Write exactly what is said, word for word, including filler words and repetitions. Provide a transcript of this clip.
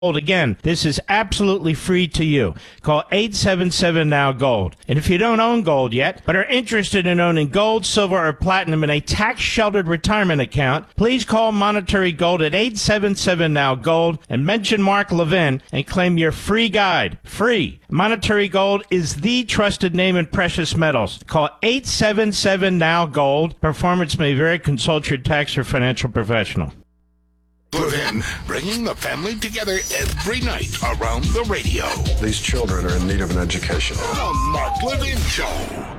Again, this is absolutely free to you. Call eight seven seven now gold. And if you don't own gold yet, but are interested in owning gold, silver, or platinum in a tax-sheltered retirement account, please call Monetary Gold at eight seven seven now gold and mention Mark Levin and claim your free guide. Free. Monetary Gold is the trusted name in precious metals. Call eight seven seven now gold. Performance may vary. Consult your tax or financial professional. Levin, bringing the family together every night around the radio. These children are in need of an education. The Mark Levin Show.